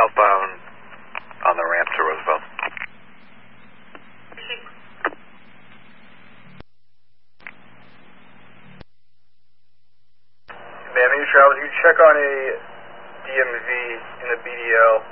southbound on the ramp to Roosevelt. Miami Travel, you check on a DMV in the BDL